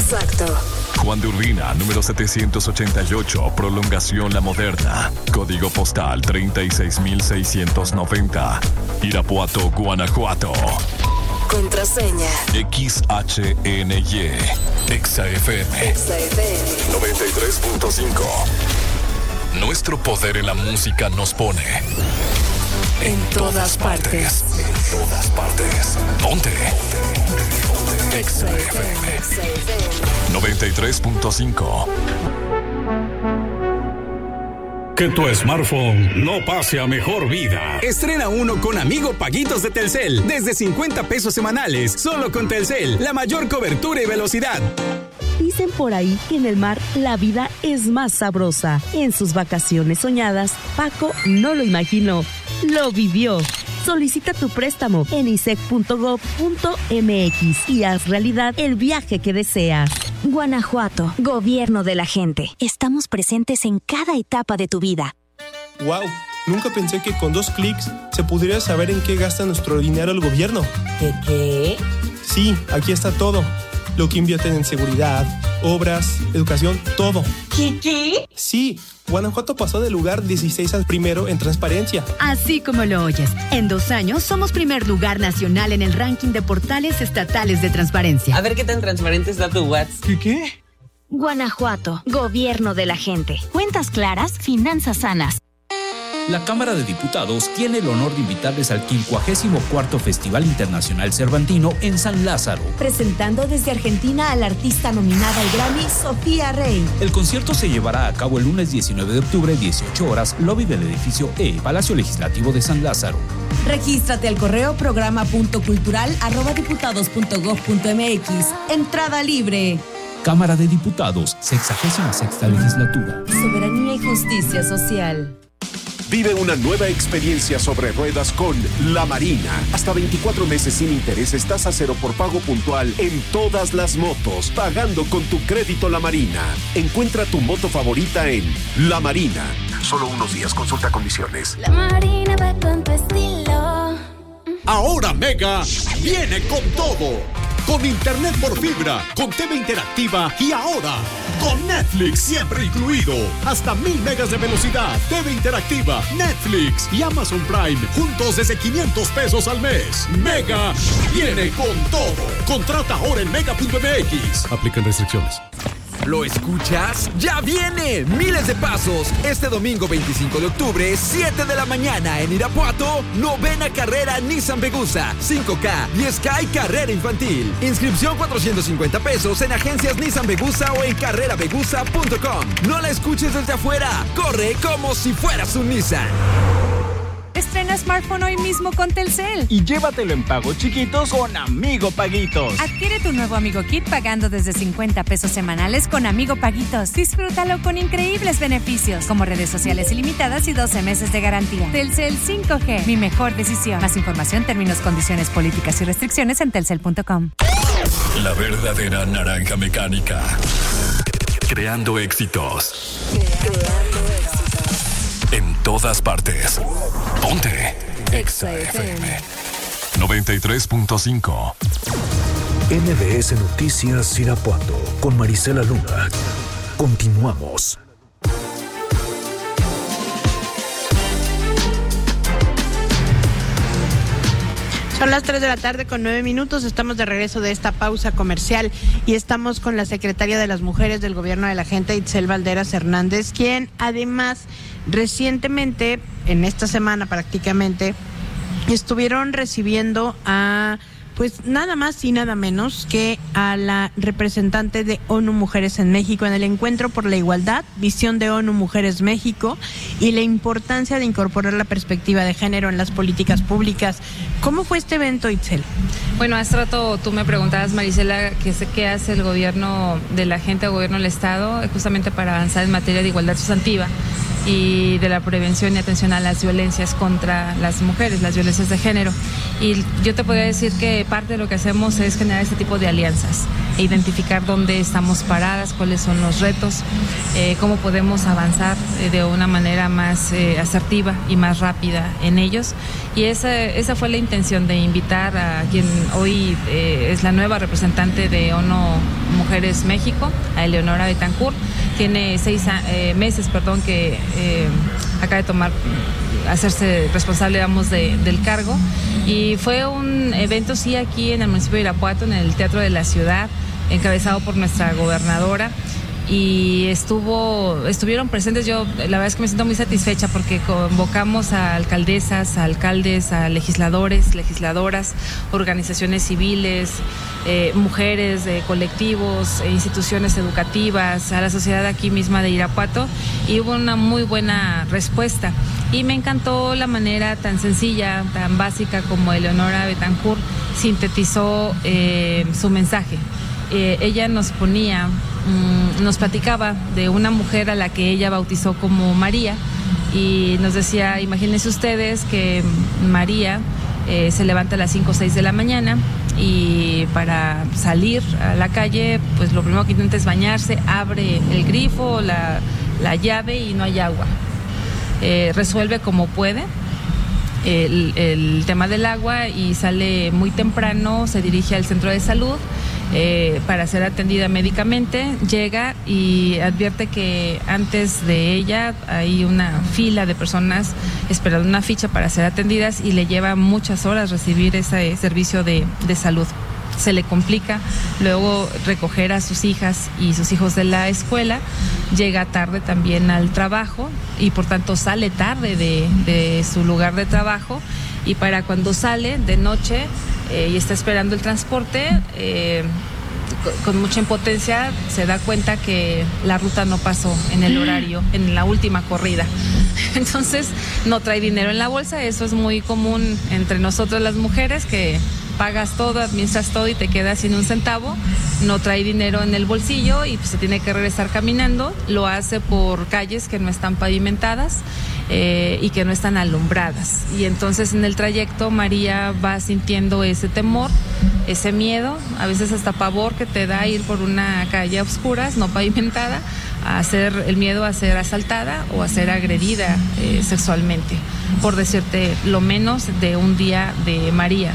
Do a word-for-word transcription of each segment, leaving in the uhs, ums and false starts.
Exacto. Juan de Urbina, número setecientos ochenta y ocho, Prolongación La Moderna. Código postal treinta y seis mil seiscientos noventa. Irapuato, Guanajuato. Contraseña. X H N Y. Exa F M. Exa F M. noventa y tres punto cinco. Nuestro poder en la música nos pone en, en todas, todas partes. partes. En todas partes. Ponte. Exa F M. noventa y tres punto cinco. Que tu smartphone no pase a mejor vida. Estrena uno con Amigo Paguitos de Telcel. Desde cincuenta pesos semanales. Solo con Telcel. La mayor cobertura y velocidad. Dicen por ahí que en el mar la vida es más sabrosa. En sus vacaciones soñadas, Paco no lo imaginó, lo vivió. Solicita tu préstamo en i s e c punto gov punto m x y haz realidad el viaje que deseas. Guanajuato, gobierno de la gente. Estamos presentes en cada etapa de tu vida. ¡Wow! Nunca pensé que con dos clics se pudiera saber en qué gasta nuestro dinero el gobierno. ¿De qué? Sí, aquí está todo. Lo que invierten en seguridad, obras, educación, todo. ¿Qué qué? Sí, Guanajuato pasó del lugar dieciséis al primero en transparencia. Así como lo oyes, en dos años somos primer lugar nacional en el ranking de portales estatales de transparencia. A ver qué tan transparente está tu WhatsApp. ¿Qué qué? Guanajuato, gobierno de la gente. Cuentas claras, finanzas sanas. La Cámara de Diputados tiene el honor de invitarles al quincuagésimo cuarto Festival Internacional Cervantino en San Lázaro. Presentando desde Argentina a la artista nominada al Grammy, Sofía Rey. El concierto se llevará a cabo el lunes diecinueve de octubre, dieciocho horas, lobby del edificio E, Palacio Legislativo de San Lázaro. Regístrate al correo programa punto cultural arroba diputados punto gov punto m x. Entrada libre. Cámara de Diputados, sexagésima sexta legislatura. Soberanía y justicia social. Vive una nueva experiencia sobre ruedas con La Marina. Hasta veinticuatro meses sin intereses, tasa cero por pago puntual en todas las motos, pagando con tu crédito La Marina. Encuentra tu moto favorita en La Marina. Solo unos días, consulta condiciones. La Marina va con tu estilo. Ahora Mega viene con todo. Con internet por fibra, con T V interactiva y ahora con Netflix siempre incluido. Hasta mil megas de velocidad, T V interactiva, Netflix y Amazon Prime juntos desde quinientos pesos al mes. Mega viene con todo. Contrata ahora en mega punto m x. Aplican restricciones. ¿Lo escuchas? ¡Ya viene! Miles de pasos. Este domingo veinticinco de octubre, siete de la mañana en Irapuato, novena carrera Nissan Vegusa, cinco K, diez K y carrera infantil. Inscripción cuatrocientos cincuenta pesos en agencias Nissan Vegusa o en carrera vegusa punto com. No la escuches desde afuera. Corre como si fueras un Nissan. Estrena smartphone hoy mismo con Telcel. Y llévatelo en pagos chiquitos con Amigo Paguitos. Adquiere tu nuevo Amigo Kit pagando desde cincuenta pesos semanales con Amigo Paguitos. Disfrútalo con increíbles beneficios, como redes sociales ilimitadas y doce meses de garantía. Telcel cinco G, mi mejor decisión. Más información, términos, condiciones, políticas y restricciones en telcel punto com. La verdadera naranja mecánica. Creando éxitos. Creando éxitos. En todas partes. Ponte Exa F M noventa y tres punto cinco. N B S Noticias Irapuato con Marisela Luna. Continuamos. Son las tres de la tarde con nueve minutos, estamos de regreso de esta pausa comercial y estamos con la secretaria de las Mujeres del Gobierno de la Gente, Itzel Valderas Hernández, quien además recientemente, en esta semana prácticamente, estuvieron recibiendo a, pues nada más y nada menos que a la representante de ONU Mujeres en México en el Encuentro por la Igualdad, Visión de ONU Mujeres México y la importancia de incorporar la perspectiva de género en las políticas públicas. ¿Cómo fue este evento, Itzel? Bueno, hace rato tú me preguntabas, Marisela, qué, qué hace el gobierno de la gente, el gobierno del Estado, justamente para avanzar en materia de igualdad sustantiva. y de la prevención y atención a las violencias contra las mujeres, las violencias de género. Y yo te podría decir que parte de lo que hacemos es generar este tipo de alianzas e identificar dónde estamos paradas, cuáles son los retos, eh, cómo podemos avanzar eh, de una manera más eh, asertiva y más rápida en ellos. Y esa, esa fue la intención de invitar a quien hoy eh, es la nueva representante de ONU Mujeres México, a Eleonora Betancourt. Tiene seis eh, meses, perdón, que eh, acaba de tomar, hacerse responsable, digamos, de, del cargo. Y fue un evento, sí, aquí en el municipio de Irapuato, en el Teatro de la Ciudad, encabezado por nuestra gobernadora. Y estuvo, estuvieron presentes, yo la verdad es que me siento muy satisfecha porque convocamos a alcaldesas, a alcaldes, a legisladores, legisladoras, organizaciones civiles, eh, mujeres, eh, colectivos, eh, instituciones educativas, a la sociedad aquí misma de Irapuato, y hubo una muy buena respuesta. Y me encantó la manera tan sencilla, tan básica como Eleonora Betancourt sintetizó eh, su mensaje. Eh, ella nos ponía, mmm, nos platicaba de una mujer a la que ella bautizó como María, y nos decía, imagínense ustedes que María eh, se levanta a las cinco o seis de la mañana y para salir a la calle, pues lo primero que intenta es bañarse, abre el grifo, la, la llave y no hay agua. Eh, resuelve como puede el, el tema del agua y sale muy temprano, se dirige al centro de salud eh, para ser atendida médicamente. Llega y advierte que antes de ella hay una fila de personas esperando una ficha para ser atendidas y le lleva muchas horas recibir ese servicio de, de salud. Se le complica luego recoger a sus hijas y sus hijos de la escuela, llega tarde también al trabajo y por tanto sale tarde de, de su lugar de trabajo, y para cuando sale de noche eh, y está esperando el transporte, eh, con, con mucha impotencia se da cuenta que la ruta no pasó en el horario, en la última corrida. Entonces no trae dinero en la bolsa. Eso es muy común entre nosotros las mujeres, que pagas todo, administras todo y te quedas sin un centavo. No trae dinero en el bolsillo y pues se tiene que regresar caminando. Lo hace por calles que no están pavimentadas eh, y que no están alumbradas. Y entonces en el trayecto María va sintiendo ese temor, ese miedo, a veces hasta pavor que te da ir por una calle a oscuras, no pavimentada, a ser el miedo a ser asaltada o a ser agredida eh, sexualmente, por decirte lo menos de un día de María.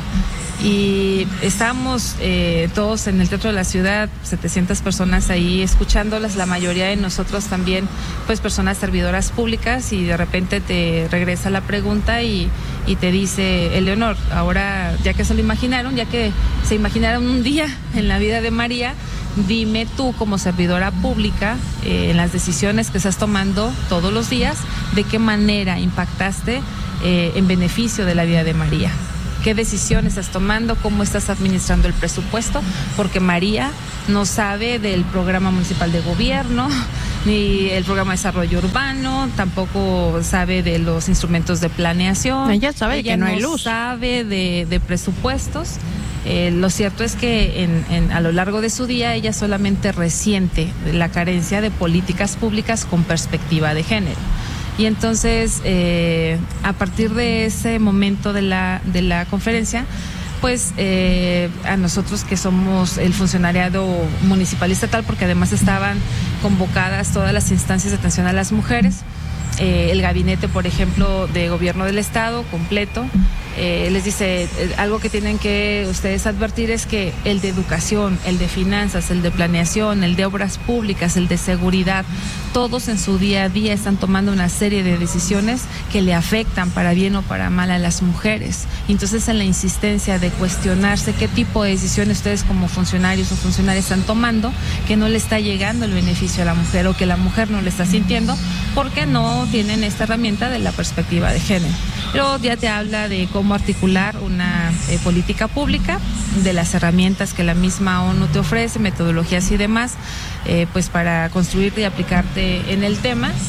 Y estábamos eh, todos en el Teatro de la Ciudad, setecientas personas ahí escuchándolas, la mayoría de nosotros también, pues personas servidoras públicas, y de repente te regresa la pregunta y, y te dice, Eleonor, ahora ya que se lo imaginaron, ya que se imaginaron un día en la vida de María, dime tú como servidora pública, eh, en las decisiones que estás tomando todos los días, ¿de qué manera impactaste eh, en beneficio de la vida de María? ¿Qué decisiones estás tomando? ¿Cómo estás administrando el presupuesto? Porque María no sabe del programa municipal de gobierno, ni el programa de desarrollo urbano, tampoco sabe de los instrumentos de planeación. Ella sabe Ella que no no hay luz. sabe de, de presupuestos. Eh, lo cierto es que en, en, a lo largo de su día ella solamente resiente la carencia de políticas públicas con perspectiva de género. Y entonces, eh, a partir de ese momento de la, de la conferencia, pues eh, a nosotros que somos el funcionariado municipal y estatal, porque además estaban convocadas todas las instancias de atención a las mujeres, eh, el gabinete, por ejemplo, de gobierno del estado completo, eh, les dice, eh, algo que tienen que ustedes advertir es que el de educación, el de finanzas, el de planeación, el de obras públicas, el de seguridad, todos en su día a día están tomando una serie de decisiones que le afectan para bien o para mal a las mujeres. Entonces, en la insistencia de cuestionarse qué tipo de decisiones ustedes como funcionarios o funcionarias están tomando, que no le está llegando el beneficio a la mujer o que la mujer no le está sintiendo, porque no tienen esta herramienta de la perspectiva de género. Pero ya te habla de cómo articular una eh, política pública, de las herramientas que la misma ONU te ofrece, metodologías y demás, eh, pues para construirte y aplicarte en el tema.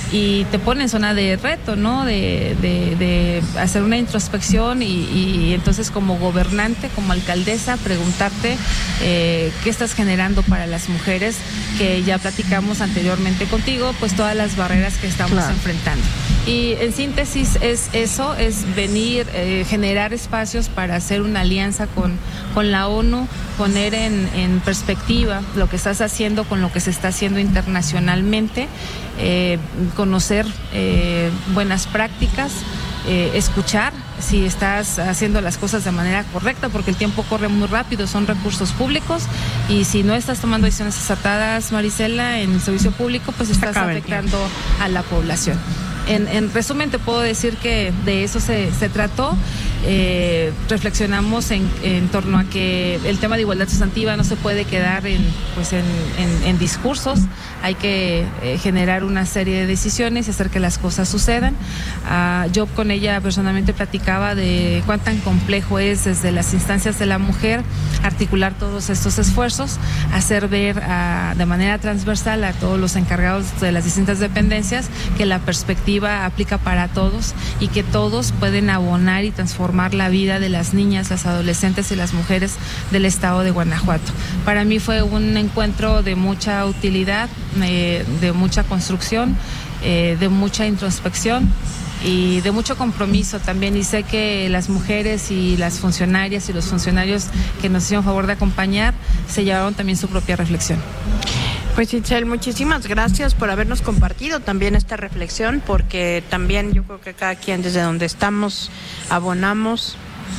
y te pone en zona de reto, ¿no? De, de, de hacer una introspección y, y entonces como gobernante, como alcaldesa, preguntarte eh, qué estás generando para las mujeres, que ya platicamos anteriormente contigo, pues todas las barreras que estamos claro. enfrentando. Y en síntesis es eso, es venir, eh, generar espacios para hacer una alianza con, con la ONU, poner en, en perspectiva lo que estás haciendo con lo que se está haciendo internacionalmente, eh, conocer eh, buenas prácticas, eh, escuchar si estás haciendo las cosas de manera correcta, porque el tiempo corre muy rápido, son recursos públicos, y si no estás tomando decisiones acertadas, Marisela, en el servicio público, pues estás afectando a la población. En, en resumen, te puedo decir que de eso se, se trató. Eh, reflexionamos en, en torno a que el tema de igualdad sustantiva no se puede quedar en, pues en, en, en discursos, hay que eh, generar una serie de decisiones y hacer que las cosas sucedan. Uh, yo con ella personalmente platicaba de cuán tan complejo es desde las instancias de la mujer articular todos estos esfuerzos, hacer ver uh, de manera transversal a todos los encargados de las distintas dependencias que la perspectiva aplica para todos y que todos pueden abonar y transformar la vida de las niñas, las adolescentes y las mujeres del estado de Guanajuato. Para mí fue un encuentro de mucha utilidad, eh, de mucha construcción, eh, de mucha introspección y de mucho compromiso también, y sé que las mujeres y las funcionarias y los funcionarios que nos hicieron favor de acompañar se llevaron también su propia reflexión. Pues Itzel, muchísimas gracias por habernos compartido también esta reflexión, porque también yo creo que cada quien desde donde estamos abonamos,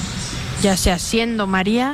ya sea siendo María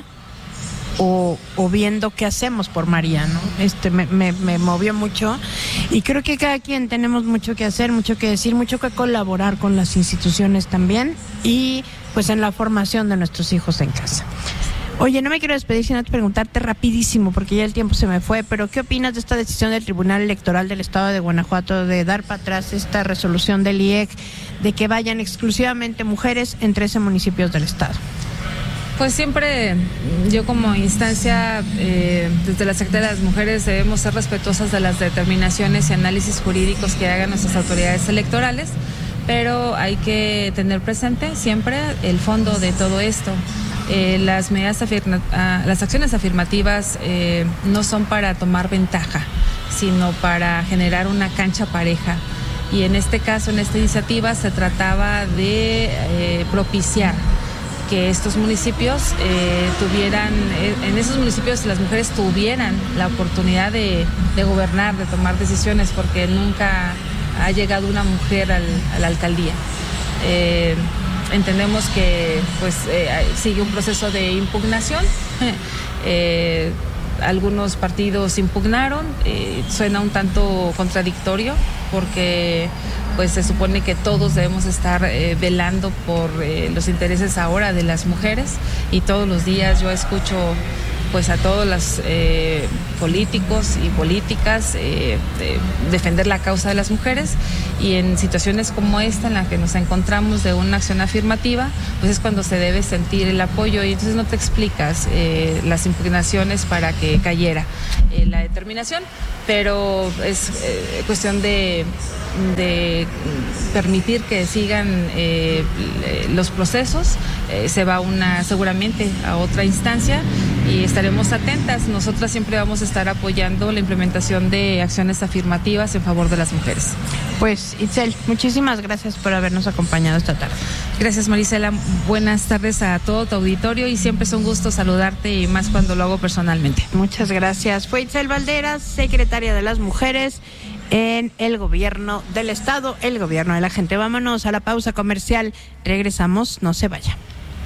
o, o viendo qué hacemos por María, ¿no? Este me, me, me movió mucho, y creo que cada quien tenemos mucho que hacer, mucho que decir, mucho que colaborar con las instituciones también, y pues en la formación de nuestros hijos en casa. Oye, no me quiero despedir sin antes preguntarte rapidísimo, porque ya el tiempo se me fue, pero ¿qué opinas de esta decisión del Tribunal Electoral del Estado de Guanajuato de dar para atrás esta resolución del I E C de que vayan exclusivamente mujeres en trece municipios del estado? Pues siempre yo como instancia, eh, desde la Secretaría de las Mujeres, debemos ser respetuosas de las determinaciones y análisis jurídicos que hagan nuestras autoridades electorales, pero hay que tener presente siempre el fondo de todo esto. Eh, las medidas afirma, ah, las acciones afirmativas eh, no son para tomar ventaja, sino para generar una cancha pareja. Y en este caso, en esta iniciativa, se trataba de eh, propiciar que estos municipios eh, tuvieran, eh, en esos municipios las mujeres tuvieran la oportunidad de, de gobernar, de tomar decisiones, porque nunca ha llegado una mujer al, a la alcaldía. Eh, Entendemos que pues eh, sigue un proceso de impugnación. Eh, algunos partidos impugnaron, eh, suena un tanto contradictorio porque pues se supone que todos debemos estar eh, velando por eh, los intereses ahora de las mujeres, y todos los días yo escucho pues a todos los eh, políticos y políticas eh, de defender la causa de las mujeres, y en situaciones como esta en la que nos encontramos de una acción afirmativa, pues es cuando se debe sentir el apoyo, y entonces no te explicas eh, las impugnaciones para que cayera eh, la determinación, pero es eh, cuestión de, de permitir que sigan eh, los procesos. Eh, se va una seguramente a otra instancia y estaremos atentas. Nosotras siempre vamos a estar apoyando la implementación de acciones afirmativas en favor de las mujeres. Pues Itzel, muchísimas gracias por habernos acompañado esta tarde. Gracias, Marisela. Buenas tardes a todo tu auditorio, y siempre es un gusto saludarte, y más cuando lo hago personalmente. Muchas gracias. Fue Itzel Valderas, secretaria de las Mujeres en el gobierno del estado, el gobierno de la gente. Vámonos a la pausa comercial. Regresamos, no se vaya.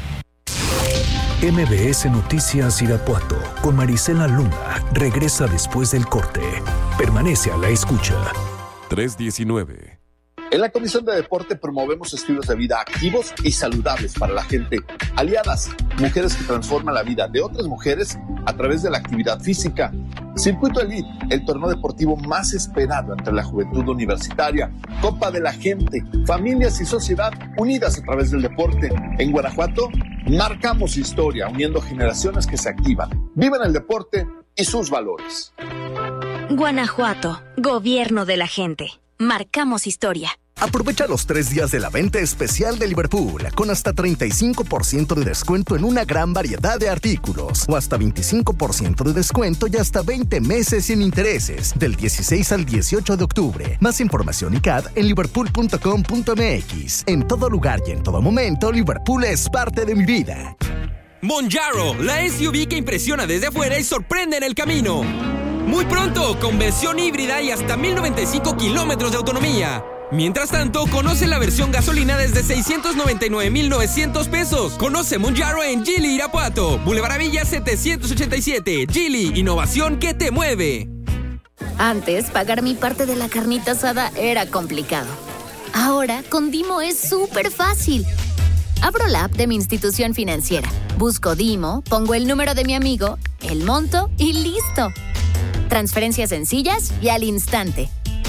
M B S Noticias Irapuato con Marisela Luna regresa después del corte. Permanece a la escucha. tres diecinueve. En la Comisión de Deporte promovemos estilos de vida activos y saludables para la gente. Aliadas, mujeres que transforman la vida de otras mujeres a través de la actividad física. Circuito Elite, el torneo deportivo más esperado entre la juventud universitaria. Copa de la Gente, familias y sociedad unidas a través del deporte. En Guanajuato, marcamos historia uniendo generaciones que se activan, viven el deporte y sus valores. Guanajuato, gobierno de la gente. marcamos historia. Aprovecha los tres días de la venta especial de Liverpool, con hasta treinta y cinco por ciento de descuento en una gran variedad de artículos, o hasta veinticinco por ciento de descuento y hasta veinte meses sin intereses, del dieciséis al dieciocho de octubre. Más información y C A D en liverpool punto com punto m x. En todo lugar y en todo momento, Liverpool es parte de mi vida. Monjaro, la S U V que impresiona desde afuera y sorprende en el camino. Muy pronto, con versión híbrida y hasta mil noventa y cinco kilómetros de autonomía. Mientras tanto, conoce la versión gasolina desde seiscientos noventa y nueve mil novecientos pesos. Conoce Monjaro en Geely, Irapuato. Boulevard Villa setecientos ochenta y siete. Geely, innovación que te mueve. Antes, pagar mi parte de la carnita asada era complicado. Ahora, con Dimo es súper fácil. Abro la app de mi institución financiera. Busco Dimo, pongo el número de mi amigo, el monto y listo. Transferencias sencillas y al instante.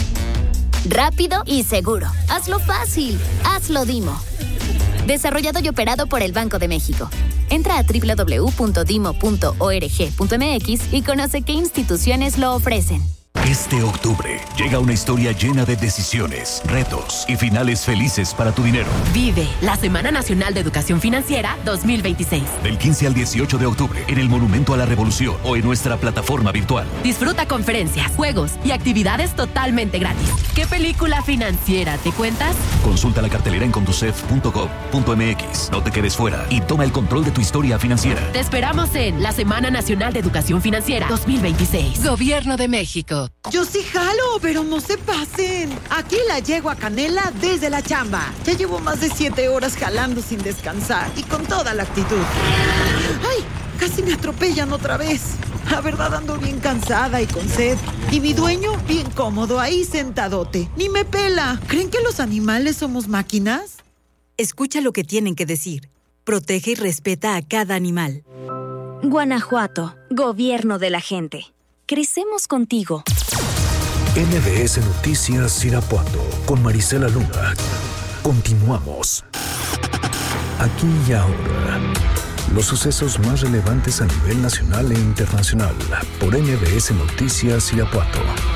Rápido y seguro. Hazlo fácil. Hazlo Dimo. Desarrollado y operado por el Banco de México. Entra a doble u doble u doble u punto dimo punto org punto m x y conoce qué instituciones lo ofrecen. Este octubre llega una historia llena de decisiones, retos y finales felices para tu dinero. Vive la Semana Nacional de Educación Financiera dos mil veintiséis. Del quince al dieciocho de octubre en el Monumento a la Revolución o en nuestra plataforma virtual. Disfruta conferencias, juegos y actividades totalmente gratis. ¿Qué película financiera te cuentas? Consulta la cartelera en conducef punto gov punto m x. No te quedes fuera y toma el control de tu historia financiera. Te esperamos en la Semana Nacional de Educación Financiera dos mil veintiséis. Gobierno de México. Yo sí jalo, pero no se pasen. Aquí la llego a Canela desde la chamba. Ya llevo más de siete horas jalando sin descansar y con toda la actitud. ¡Ay! Casi me atropellan otra vez. La verdad ando bien cansada y con sed. Y mi dueño bien cómodo ahí sentadote. Ni me pela. ¿Creen que los animales somos máquinas? Escucha lo que tienen que decir. Protege y respeta a cada animal. Guanajuato, gobierno de la gente. Crecemos contigo. M B S Noticias Irapuato con Marisela Luna. Continuamos. Aquí y ahora. Los sucesos más relevantes a nivel nacional e internacional por M B S Noticias Irapuato.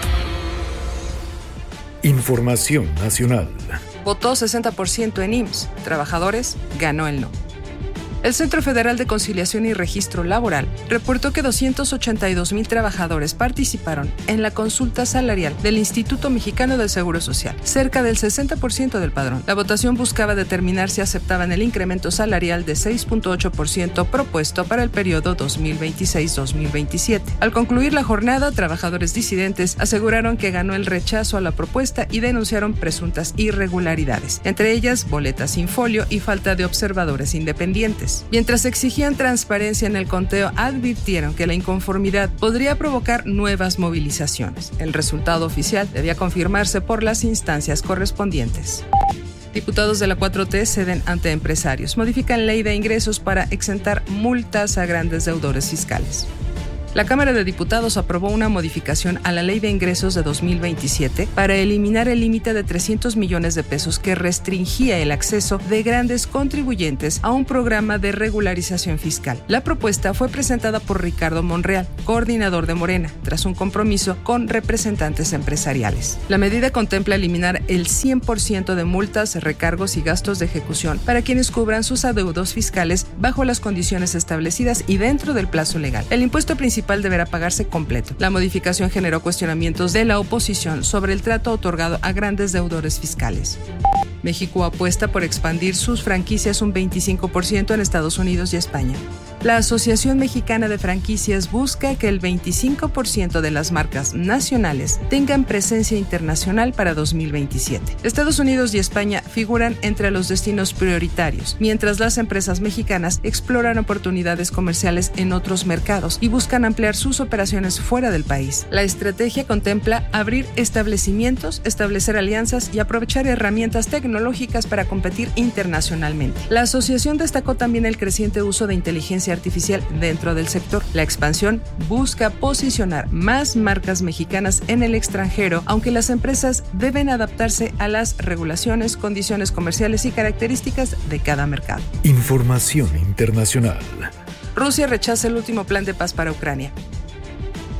Información nacional. Votó sesenta por ciento en I M S S. Trabajadores, ganó el no. El Centro Federal de Conciliación y Registro Laboral reportó que doscientos ochenta y dos mil trabajadores participaron en la consulta salarial del Instituto Mexicano del Seguro Social, cerca del sesenta por ciento del padrón. La votación buscaba determinar si aceptaban el incremento salarial de seis punto ocho por ciento propuesto para el periodo dos mil veintiséis a dos mil veintisiete. Al concluir la jornada, trabajadores disidentes aseguraron que ganó el rechazo a la propuesta y denunciaron presuntas irregularidades, entre ellas boletas sin folio y falta de observadores independientes. Mientras exigían transparencia en el conteo, advirtieron que la inconformidad podría provocar nuevas movilizaciones. El resultado oficial debía confirmarse por las instancias correspondientes. Diputados de la cuatro T ceden ante empresarios. Modifican ley de ingresos para exentar multas a grandes deudores fiscales. La Cámara de Diputados aprobó una modificación a la Ley de Ingresos de dos mil veintisiete para eliminar el límite de trescientos millones de pesos que restringía el acceso de grandes contribuyentes a un programa de regularización fiscal. La propuesta fue presentada por Ricardo Monreal, coordinador de Morena, tras un compromiso con representantes empresariales. La medida contempla eliminar el cien por ciento de multas, recargos y gastos de ejecución para quienes cubran sus adeudos fiscales bajo las condiciones establecidas y dentro del plazo legal. El impuesto principal deberá pagarse completo. La modificación generó cuestionamientos de la oposición sobre el trato otorgado a grandes deudores fiscales. México apuesta por expandir sus franquicias un veinticinco por ciento en Estados Unidos y España. La Asociación Mexicana de Franquicias busca que el veinticinco por ciento de las marcas nacionales tengan presencia internacional para dos mil veintisiete. Estados Unidos y España figuran entre los destinos prioritarios, mientras las empresas mexicanas exploran oportunidades comerciales en otros mercados y buscan ampliar sus operaciones fuera del país. La estrategia contempla abrir establecimientos, establecer alianzas y aprovechar herramientas tecnológicas para competir internacionalmente. La asociación destacó también el creciente uso de inteligencia artificial dentro del sector. La expansión busca posicionar más marcas mexicanas en el extranjero, aunque las empresas deben adaptarse a las regulaciones, condiciones comerciales y características de cada mercado. Información internacional. Rusia rechaza el último plan de paz para Ucrania.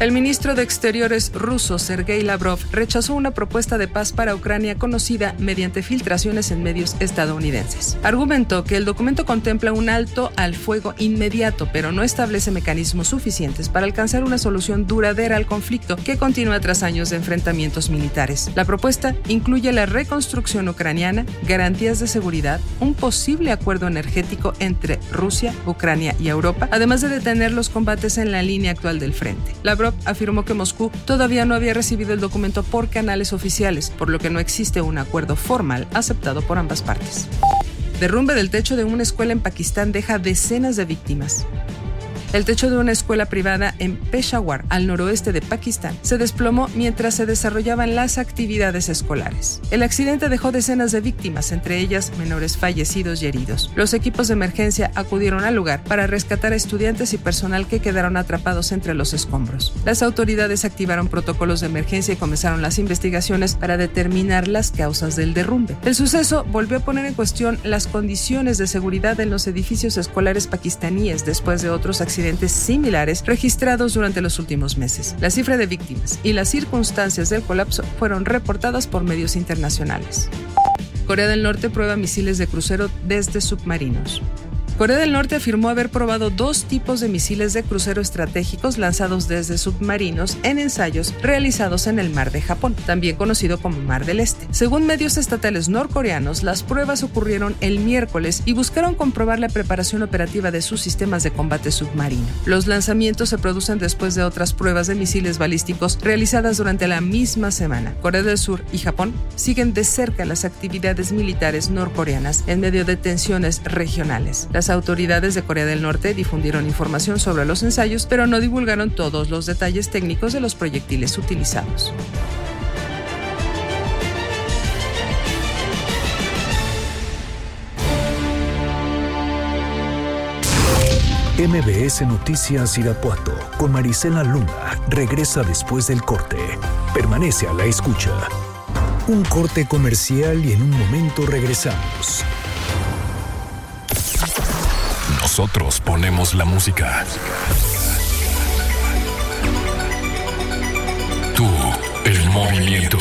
El ministro de Exteriores ruso, Sergei Lavrov, rechazó una propuesta de paz para Ucrania conocida mediante filtraciones en medios estadounidenses. Argumentó que el documento contempla un alto al fuego inmediato, pero no establece mecanismos suficientes para alcanzar una solución duradera al conflicto que continúa tras años de enfrentamientos militares. La propuesta incluye la reconstrucción ucraniana, garantías de seguridad, un posible acuerdo energético entre Rusia, Ucrania y Europa, además de detener los combates en la línea actual del frente. Lavrov afirmó que Moscú todavía no había recibido el documento por canales oficiales, por lo que no existe un acuerdo formal aceptado por ambas partes. Derrumbe del techo de una escuela en Pakistán deja decenas de víctimas. El techo de una escuela privada en Peshawar, al noroeste de Pakistán, se desplomó mientras se desarrollaban las actividades escolares. El accidente dejó decenas de víctimas, entre ellas menores fallecidos y heridos. Los equipos de emergencia acudieron al lugar para rescatar a estudiantes y personal que quedaron atrapados entre los escombros. Las autoridades activaron protocolos de emergencia y comenzaron las investigaciones para determinar las causas del derrumbe. El suceso volvió a poner en cuestión las condiciones de seguridad en los edificios escolares pakistaníes después de otros accidentes similares registrados durante los últimos meses. La cifra de víctimas y las circunstancias del colapso fueron reportadas por medios internacionales. Corea del Norte prueba misiles de crucero desde submarinos. Corea del Norte afirmó haber probado dos tipos de misiles de crucero estratégicos lanzados desde submarinos en ensayos realizados en el Mar de Japón, también conocido como Mar del Este. Según medios estatales norcoreanos, las pruebas ocurrieron el miércoles y buscaron comprobar la preparación operativa de sus sistemas de combate submarino. Los lanzamientos se producen después de otras pruebas de misiles balísticos realizadas durante la misma semana. Corea del Sur y Japón siguen de cerca las actividades militares norcoreanas en medio de tensiones regionales. Las autoridades de Corea del Norte difundieron información sobre los ensayos, pero no divulgaron todos los detalles técnicos de los proyectiles utilizados. M B S Noticias Irapuato con Marisela Luna regresa después del corte. Permanece a la escucha. Un corte comercial y en un momento regresamos. Nosotros ponemos la música. Tú, el movimiento.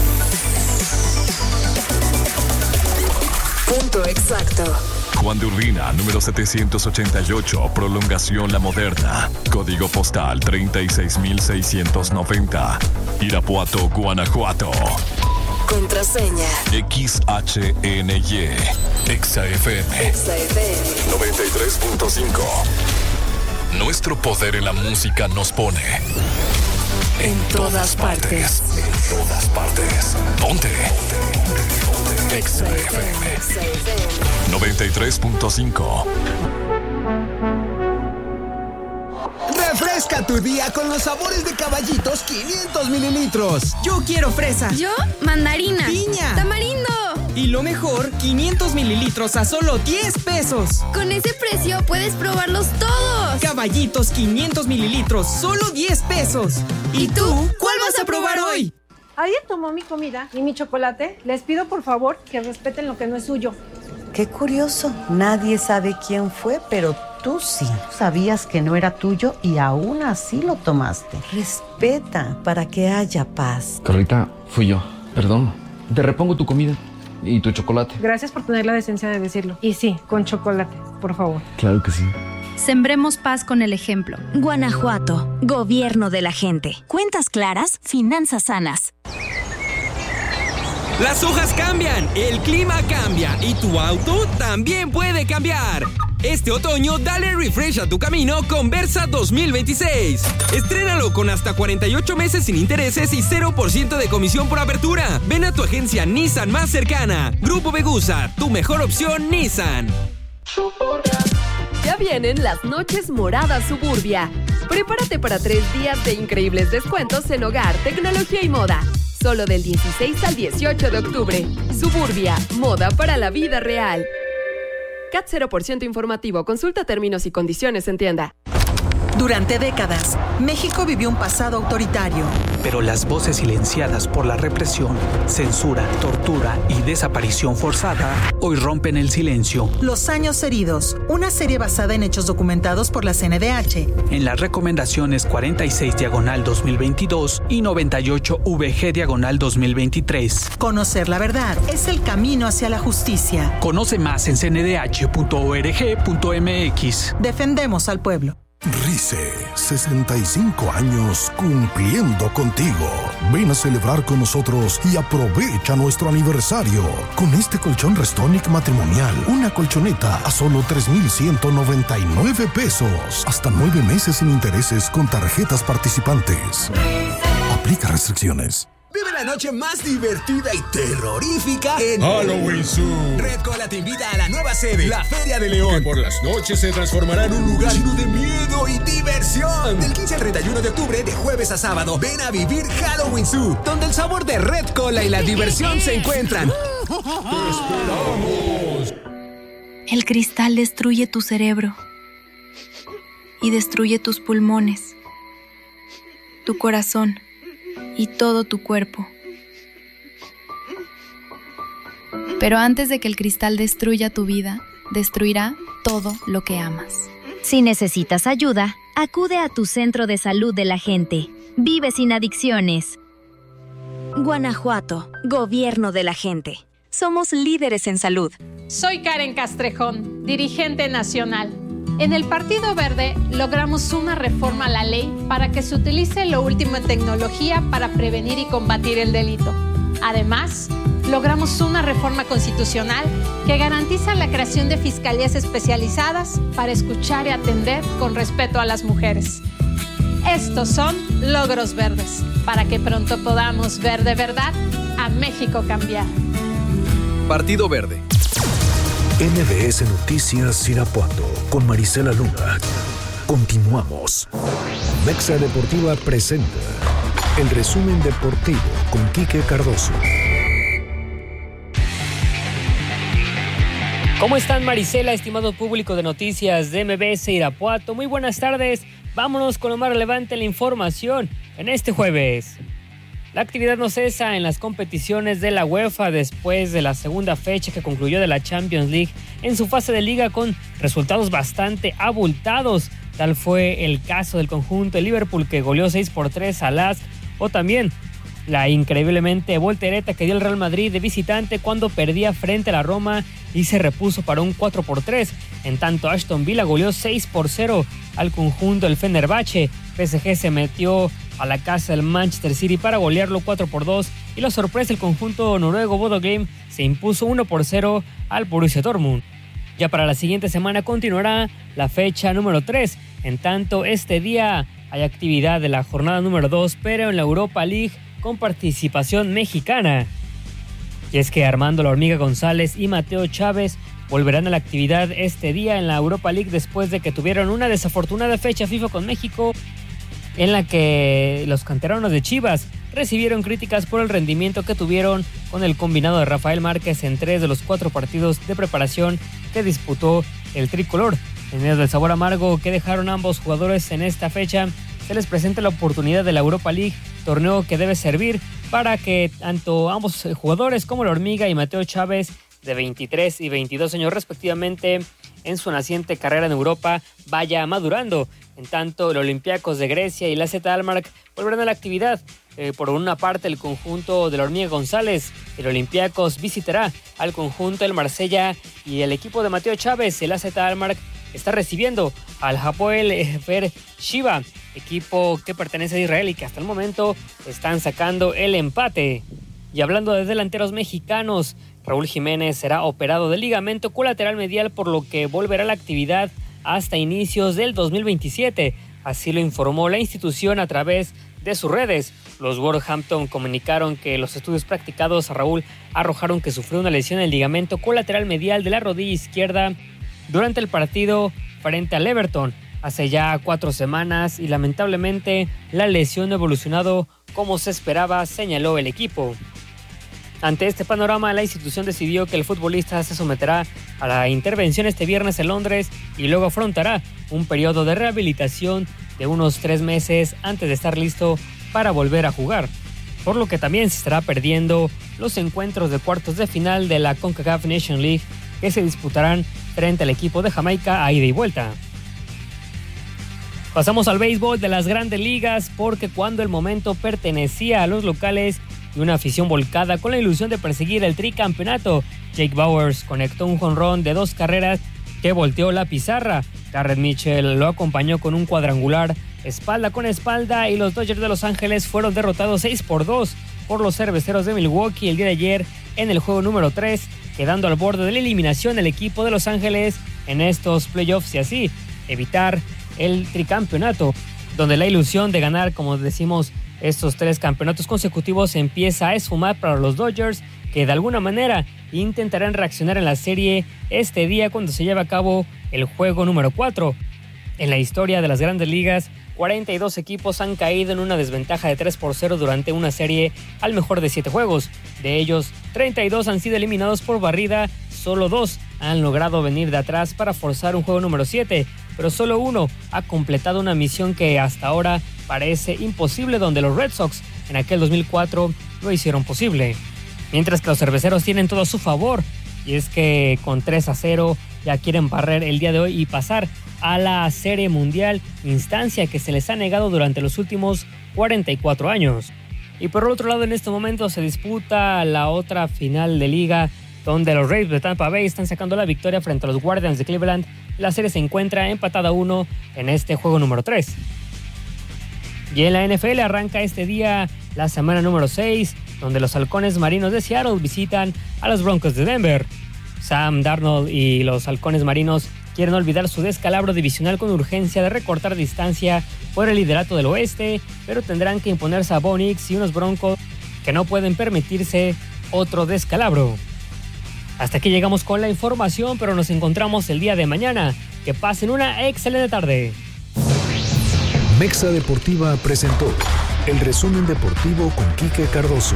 Punto exacto. Juan de Urbina, número setecientos ochenta y ocho, Prolongación La Moderna. Código postal treinta y seis mil seiscientos noventa. Irapuato, Guanajuato. Contraseña. X H N Y. Exa F M. Exa F M. noventa y tres punto cinco. Nuestro poder en la música nos pone. En, en todas, todas partes. partes. En todas partes. Ponte. Exa F M. noventa y tres punto cinco. Refresca tu día con los sabores de Caballitos quinientos mililitros. Yo quiero fresa. Yo, mandarina. Piña. Tamarindo. Y lo mejor, quinientos mililitros a solo diez pesos. Con ese precio puedes probarlos todos. Caballitos quinientos mililitros, solo diez pesos. ¿Y tú, cuál vas a probar hoy? ¿Alguien tomó mi comida y mi chocolate? Les pido por favor que respeten lo que no es suyo. Qué curioso, nadie sabe quién fue, pero tú sí. Sabías que no era tuyo y aún así lo tomaste. Respeta para que haya paz. Carlita, fui yo. Perdón. Te repongo tu comida y tu chocolate. Gracias por tener la decencia de decirlo. Y sí, con chocolate, por favor. Claro que sí. Sembremos paz con el ejemplo. Guanajuato, gobierno de la gente. Cuentas claras, finanzas sanas. Las hojas cambian, el clima cambia y tu auto también puede cambiar. Este otoño, dale refresh a tu camino con Versa dos mil veintiséis. Estrénalo con hasta cuarenta y ocho meses sin intereses y cero por ciento de comisión por apertura. Ven a tu agencia Nissan más cercana. Grupo Begusa, tu mejor opción Nissan. Ya vienen las noches moradas Suburbia. Prepárate para tres días de increíbles descuentos en hogar, tecnología y moda. Solo del dieciséis al dieciocho de octubre. Suburbia, moda para la vida real. C A T cero por ciento informativo. Consulta términos y condiciones en tienda. Durante décadas, México vivió un pasado autoritario. Pero las voces silenciadas por la represión, censura, tortura y desaparición forzada hoy rompen el silencio. Los años heridos, una serie basada en hechos documentados por la C N D H. En las recomendaciones cuarenta y seis diagonal dos mil veintidós y noventa y ocho V G diagonal dos mil veintitrés. Conocer la verdad es el camino hacia la justicia. Conoce más en c n d h punto org punto m x. Defendemos al pueblo. RICE, sesenta y cinco años cumpliendo contigo. Ven a celebrar con nosotros y aprovecha nuestro aniversario. Con este colchón Restonic matrimonial, una colchoneta a solo tres mil ciento noventa y nueve pesos. Hasta nueve meses sin intereses con tarjetas participantes. Aplica restricciones. Vive la noche más divertida y terrorífica en Halloween Zoo. Red Cola te invita a la nueva sede, la Feria de León, que por las noches se transformará en un lugar lleno de miedo y diversión. Del quince al treinta y uno de octubre, de jueves a sábado, ven a vivir Halloween Zoo, donde el sabor de Red Cola y la diversión se encuentran. ¡Te esperamos! El cristal destruye tu cerebro y destruye tus pulmones, tu corazón y todo tu cuerpo. Pero antes de que el cristal destruya tu vida, destruirá todo lo que amas. Si necesitas ayuda, acude a tu centro de salud de la gente. Vive sin adicciones. Guanajuato, Gobierno de la gente. Somos líderes en salud. Soy Karen Castrejón, dirigente nacional. En el Partido Verde logramos una reforma a la ley para que se utilice lo último en tecnología para prevenir y combatir el delito. Además, logramos una reforma constitucional que garantiza la creación de fiscalías especializadas para escuchar y atender con respeto a las mujeres. Estos son logros verdes, para que pronto podamos ver de verdad a México cambiar. Partido Verde. M B S Noticias Irapuato con Marisela Luna. Continuamos. Mexa Deportiva presenta el resumen deportivo con Quique Cardoso. ¿Cómo están, Marisela, estimado público de noticias de M B S Irapuato? Muy buenas tardes. Vámonos con lo más relevante en la información en este jueves. La actividad no cesa en las competiciones de la UEFA después de la segunda fecha que concluyó de la Champions League en su fase de liga con resultados bastante abultados. Tal fue el caso del conjunto de Liverpool, que goleó seis por tres a Lask, o también la increíblemente voltereta que dio el Real Madrid de visitante cuando perdía frente a la Roma y se repuso para un cuatro por tres. En tanto, Aston Villa goleó seis por cero al conjunto del Fenerbahce. P S G se metió a la casa del Manchester City para golearlo cuatro por dos, y la sorpresa, el conjunto noruego Bodo Glimt se impuso uno por cero al Borussia Dortmund. Ya para la siguiente semana continuará la fecha número tres. En tanto, este día hay actividad de la jornada número dos, pero en la Europa League con participación mexicana. Y es que Armando La Hormiga González y Mateo Chávez volverán a la actividad este día en la Europa League después de que tuvieron una desafortunada fecha FIFA con México, en la que los canteranos de Chivas recibieron críticas por el rendimiento que tuvieron con el combinado de Rafael Márquez en tres de los cuatro partidos de preparación que disputó el tricolor. En medio del sabor amargo que dejaron ambos jugadores en esta fecha, se les presenta la oportunidad de la Europa League, torneo que debe servir para que tanto ambos jugadores como La Hormiga y Mateo Chávez, de veintitrés y veintidós años respectivamente, en su naciente carrera en Europa, vaya madurando. En tanto, los Olympiacos de Grecia y la Z Alkmaar volverán a la actividad. Eh, por una parte, el conjunto de La Hormiga González, el Olympiacos, visitará al conjunto del Marsella, y el equipo de Mateo Chávez, el A Z Alkmaar, está recibiendo al Hapoel Be'er Sheva, equipo que pertenece a Israel y que hasta el momento están sacando el empate. Y hablando de delanteros mexicanos, Raúl Jiménez será operado del ligamento colateral medial, por lo que volverá a la actividad hasta inicios del dos mil veintisiete. Así lo informó la institución a través de sus redes. Los Wolverhampton comunicaron que los estudios practicados a Raúl arrojaron que sufrió una lesión en el ligamento colateral medial de la rodilla izquierda durante el partido frente al Everton hace ya cuatro semanas, y lamentablemente la lesión no ha evolucionado como se esperaba, señaló el equipo. Ante este panorama, la institución decidió que el futbolista se someterá a la intervención este viernes en Londres y luego afrontará un periodo de rehabilitación de unos tres meses antes de estar listo para volver a jugar, por lo que también se estará perdiendo los encuentros de cuartos de final de la CONCACAF Nation League que se disputarán frente al equipo de Jamaica a ida y vuelta. Pasamos al béisbol de las grandes ligas, porque cuando el momento pertenecía a los locales y una afición volcada con la ilusión de perseguir el tricampeonato, Jake Bauers conectó un jonrón de dos carreras que volteó la pizarra. Garrett Mitchell lo acompañó con un cuadrangular espalda con espalda y los Dodgers de Los Ángeles fueron derrotados seis por dos por los Cerveceros de Milwaukee el día de ayer en el juego número tres, quedando al borde de la eliminación el equipo de Los Ángeles en estos playoffs y así evitar el tricampeonato, donde la ilusión de ganar, como decimos, estos tres campeonatos consecutivos empieza a esfumar para los Dodgers, que de alguna manera intentarán reaccionar en la serie este día cuando se lleve a cabo el juego número cuatro. En la historia de las grandes ligas, cuarenta y dos equipos han caído en una desventaja de tres por cero durante una serie al mejor de siete juegos. De ellos, treinta y dos han sido eliminados por barrida, solo dos han logrado venir de atrás para forzar un juego número siete, pero solo uno ha completado una misión que hasta ahora parece imposible, donde los Red Sox en aquel dos mil cuatro lo hicieron posible. Mientras que los cerveceros tienen todo a su favor, y es que con tres a cero ya quieren barrer el día de hoy y pasar a la Serie Mundial, instancia que se les ha negado durante los últimos cuarenta y cuatro años. Y por otro lado, en este momento se disputa la otra final de liga, donde los Rays de Tampa Bay están sacando la victoria frente a los Guardians de Cleveland. La serie se encuentra empatada a uno en este juego número tres. Y en la N F L arranca este día la semana número seis, donde los Halcones Marinos de Seattle visitan a los Broncos de Denver. Sam Darnold y los Halcones Marinos quieren olvidar su descalabro divisional con urgencia de recortar distancia por el liderato del oeste, pero tendrán que imponerse a Bo Nix y unos Broncos que no pueden permitirse otro descalabro. Hasta aquí llegamos con la información, pero nos encontramos el día de mañana. Que pasen una excelente tarde. Mexa Deportiva presentó el resumen deportivo con Quique Cardoso.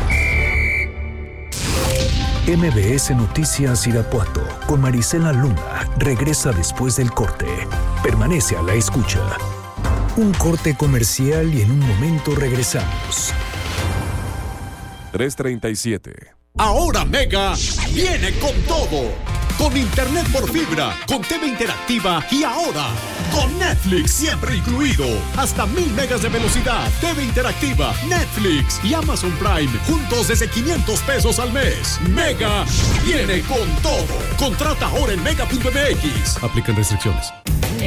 M B S Noticias Irapuato con Marisela Luna regresa después del corte. Permanece a la escucha. Un corte comercial y en un momento regresamos. tres treinta y siete. Ahora Mega viene con todo. Con internet por fibra, con T V interactiva y ahora con Netflix siempre incluido. Hasta mil megas de velocidad, T V interactiva, Netflix y Amazon Prime juntos desde quinientos pesos al mes. Mega viene con todo. Contrata ahora en mega punto m x. Aplican restricciones.